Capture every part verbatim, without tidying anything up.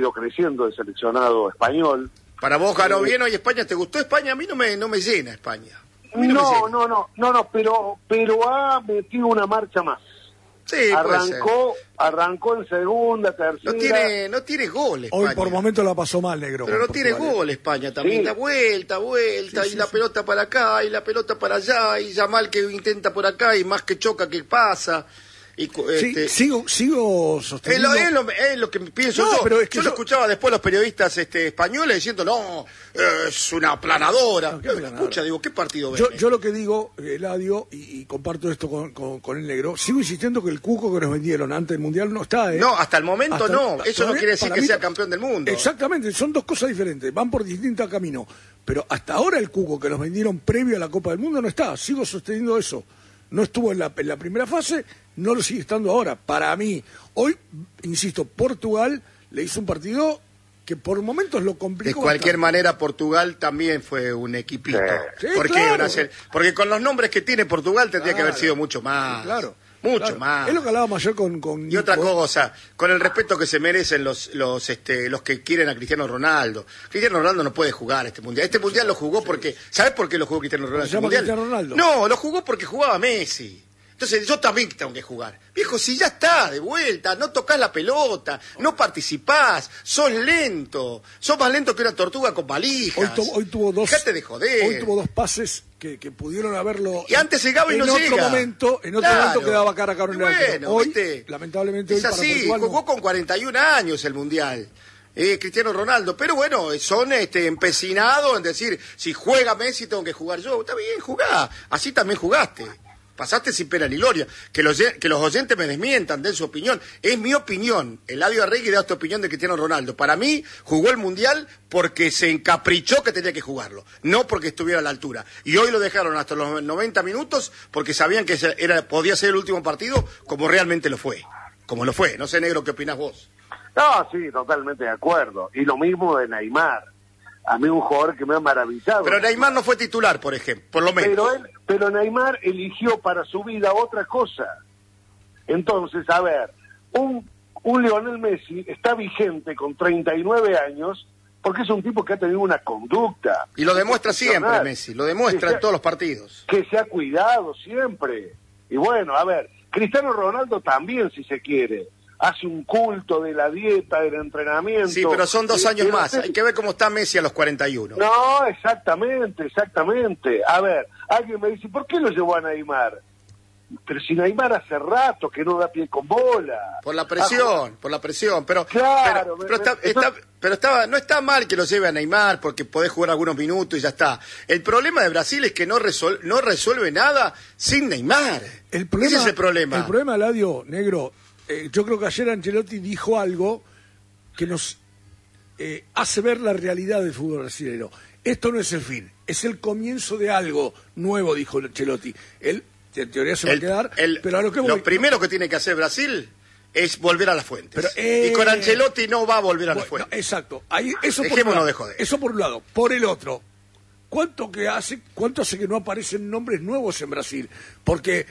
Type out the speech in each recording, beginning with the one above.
ido creciendo el seleccionado español. Para vos ganó eh, bien hoy España, ¿te gustó España? A mí no me, no me llena España. A mí no, no, me llena. no, no, no, no, pero, pero ha metido una marcha más. Sí, arrancó, arrancó en segunda, tercera. No tiene, no tiene gol España. Hoy por momento la pasó mal, negro. Pero no tiene gol España también. Sí. Da vuelta, vuelta, Sí, y sí, la sí. pelota para acá, y la pelota para allá, y Yamal que intenta por acá, y más que choca que pasa. Y, Sí, este, sigo, sigo es, sosteniendo. lo, es, lo, es lo que pienso No, yo. pero es que yo lo yo- escuchaba después los periodistas este, españoles diciendo, no, es una aplanadora. No, ¿qué No, aplanadora? escucha, digo, ¿qué partido ven? Yo, yo lo que digo, Eladio, y, y comparto esto con, con, con el negro, sigo insistiendo que el cuco que nos vendieron antes del Mundial no está, ¿eh? No, hasta el momento Hasta- no. Eso no todavía, quiere decir para que mí, sea campeón del mundo. Exactamente, son dos cosas diferentes, van por distintos caminos. Pero hasta ahora el cuco que nos vendieron previo a la Copa del Mundo no está, sigo sosteniendo eso. No estuvo en la, en la primera fase, no lo sigue estando ahora. Para mí, hoy, insisto, Portugal le hizo un partido que por momentos lo De complicó. cualquier bastante. manera, Portugal también fue un equipito. Sí. Sí, porque, claro. una ser- porque con los nombres que tiene Portugal tendría que haber Claro. sido mucho más. Sí, claro. Mucho Claro. más. Es lo que hablábamos ayer con, con Y otra Nico. cosa, con el respeto que se merecen los los este los que quieren a Cristiano Ronaldo. Cristiano Ronaldo no puede jugar este mundial. Este mundial lo jugó porque, ¿sabes por qué lo jugó Cristiano Ronaldo? Se este llama mundial? Cristiano Ronaldo. No, lo jugó porque jugaba Messi. Entonces yo también tengo que jugar. Viejo, si ya está, de vuelta, no tocas la pelota, no participás, sos lento, sos más lento que una tortuga con valijas. Hoy, tu- hoy tuvo dos. Dejate de joder. Hoy tuvo dos pases que, que pudieron haberlo. Y antes llegaba y en no otro llega. momento, en otro Claro. momento quedaba cara a cara en el Y arquero. bueno, Hoy, ¿viste? lamentablemente, Es hoy para así, Portugal no. jugó con cuarenta y un años el Mundial. Eh, Cristiano Ronaldo, pero bueno, son este, empecinados en decir, si juega Messi tengo que jugar yo. Está bien, jugá, así también jugaste. Pasaste sin pena ni gloria. Que los, que los oyentes me desmientan, den su opinión. Es mi opinión. Eladio Arregui da esta opinión de Cristiano Ronaldo. Para mí, jugó el Mundial porque se encaprichó que tenía que jugarlo, no porque estuviera a la altura. Y hoy lo dejaron hasta los noventa minutos porque sabían que era, podía ser el último partido como realmente lo fue. Como lo fue. No sé, negro, ¿qué opinás vos? No, sí, totalmente de acuerdo. Y lo mismo de Neymar. A mí un jugador que me ha maravillado. Pero Neymar no fue titular, por ejemplo, por lo menos. Pero, él, pero Neymar eligió para su vida otra cosa. Entonces, a ver, un, un Lionel Messi está vigente con treinta y nueve años porque es un tipo que ha tenido una conducta. Y lo demuestra siempre Messi, lo demuestra Que en todos los partidos. Que se ha cuidado siempre. Y bueno, a ver, Cristiano Ronaldo también, si se quiere. Hace un culto de la dieta, del entrenamiento. Sí, pero son dos Y- años y- más. Hay que ver cómo está Messi a los cuarenta y uno. No, exactamente, exactamente. A ver, alguien me dice, ¿por qué lo llevó a Neymar? Pero si Neymar hace rato que no da pie con bola. Por la presión, por la presión. Pero, Claro, pero, pero, está, me- está- pero estaba, no está mal que lo lleve a Neymar porque podés jugar algunos minutos y ya está. El problema de Brasil es que no, resol, no resuelve nada sin Neymar. El problema, Ese es el problema. El problema, Eladio, negro, eh, yo creo que ayer Ancelotti dijo algo que nos eh, hace ver la realidad del fútbol brasileño. Esto no es el fin, es el comienzo de algo nuevo, dijo Ancelotti. Él, en teoría, se va El- a quedar, el- pero a lo que voy... lo primero que tiene que hacer Brasil es volver a las fuentes. Pero, eh, y con Ancelotti no va a volver a las Bueno, fuentes. exacto. Ahí, eso, por un Dejémonos lado, de joder. eso por un lado. Por el otro, ¿cuánto que hace, cuánto hace que no aparecen nombres nuevos en Brasil? Porque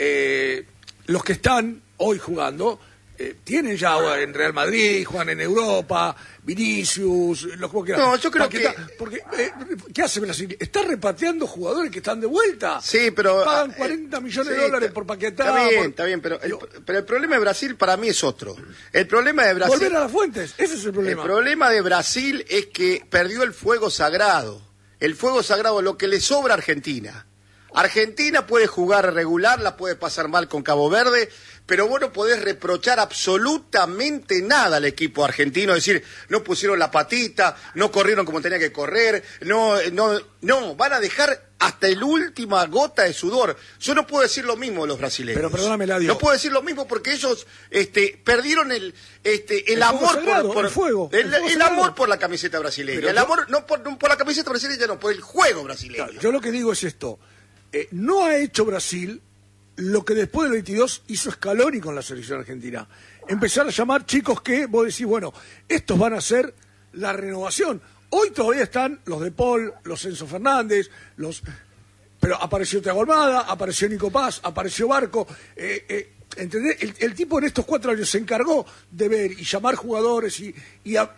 eh, los que están hoy jugando eh, tienen ya en Real Madrid, juegan en Europa, Vinicius, los como quieran. No, yo creo Paquetá, que- porque eh, ¿qué hace Brasil? Está repatriando jugadores que están de vuelta. Sí, pero... Pagan eh, cuarenta millones sí, de dólares está- por Paquetá. Está bien, por- está bien, pero el, Digo, pero el problema de Brasil para mí es otro. El problema de Brasil... volver a las fuentes, ese es el El problema. problema de Brasil es que perdió el fuego sagrado. El fuego sagrado, lo que le sobra a Argentina. Argentina puede jugar regular, la puede pasar mal con Cabo Verde, pero vos no podés reprochar absolutamente nada al equipo argentino, decir, no pusieron la patita, no corrieron como tenía que correr, no, no, no, van a dejar hasta el última gota de sudor. Yo no puedo decir lo mismo de los brasileños. Pero perdóname, Eladio. No puedo decir lo mismo porque ellos este, perdieron el, este, el, El fuego amor sagrado, por, por el fuego, el, el fuego el sagrado. amor por la camiseta brasileña. Pero el yo- amor no por, no por la camiseta brasileña, no, por el juego brasileño. Claro, yo lo que digo es esto. Eh, no ha hecho Brasil lo que después del veintidós hizo Scaloni con la selección argentina. Empezar a llamar chicos que vos decís, bueno, estos van a ser la renovación. Hoy todavía están los de Paul, los Enzo Fernández, los... Pero apareció Thiago Almada, apareció Nico Paz, apareció Barco. Eh, eh, ¿entendés? El, el tipo en estos cuatro años se encargó de ver y llamar jugadores y, y, a-